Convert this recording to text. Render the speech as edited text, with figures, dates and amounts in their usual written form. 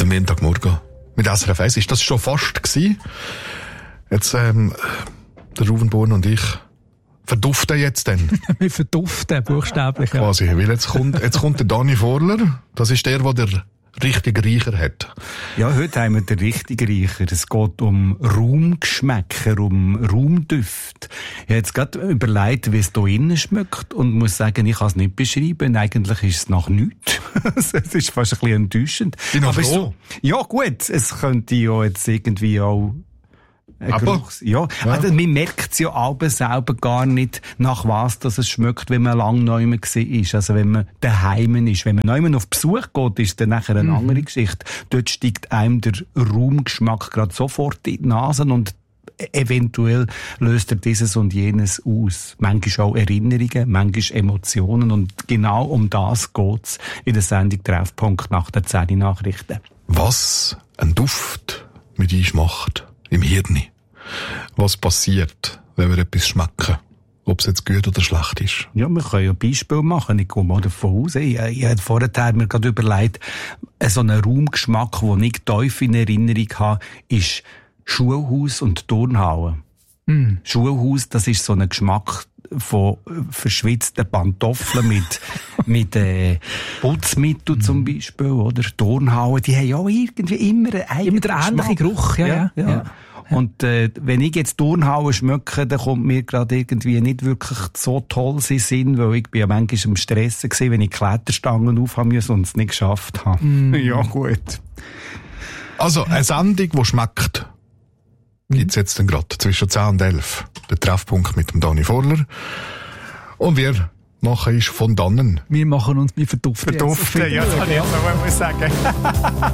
am Montagmorgen mit SRF 1. Ist das schon fast gewesen? Jetzt, der Ruven Born und ich verduften jetzt dann. Wir verduften, buchstäblich. Quasi, ja. Weil jetzt kommt der Dani Vorler. Das ist der richtige Riecher hat. Ja, heute haben wir den richtigen Riecher. Es geht um Raumgeschmäcker, um Raumdüfte. Ich habe jetzt gerade überlegt, wie es hier innen schmeckt und muss sagen, ich kann es nicht beschreiben. Eigentlich ist es nach nichts. Es ist fast ein bisschen enttäuschend. Bin noch froh. Ja gut, es könnte ja jetzt irgendwie auch ja, also man merkt es ja aber selber gar nicht, nach was dass es schmeckt, wenn man lang neu war. Also wenn man daheim ist. Wenn man neu auf Besuch geht, ist dann nachher eine andere Geschichte. Dort steigt einem der Raumgeschmack gerade sofort in die Nase und eventuell löst er dieses und jenes aus. Manchmal auch Erinnerungen, manchmal Emotionen und genau um das geht's in der Sendung Treffpunkt nach der 10 Nachrichten. Was ein Duft mit uns macht im Hirn. Was passiert, wenn wir etwas schmecken? Ob es jetzt gut oder schlecht ist. Ja, wir können ja Beispiele machen. Ich gehe mal davon aus. Ich habe vorher mir gerade überlegt, so einen Raumgeschmack, den ich tief in Erinnerung habe, ist Schulhaus und Turnhalle. Schulhaus, das ist so ein Geschmack von verschwitzten Pantoffeln mit Putzmittel zum Beispiel, oder? Turnhalle, die haben ja auch irgendwie immer einen ähnlichen Geruch, ja. Und wenn ich jetzt Turnhalle schmecke, dann kommt mir gerade irgendwie nicht wirklich so toll in Sinn, weil ich bin ja manchmal im Stress gewesen, wenn ich Kletterstangen aufhaben musste und es nicht geschafft habe. Ja, gut. Also, eine Sendung, die schmeckt, gibt's jetzt dann gerade zwischen 10 und 11. Der Treffpunkt mit dem Dani Vorler. Und wir machen ist von dannen. Wir verduften. Ja, das kann ich auch mal sagen.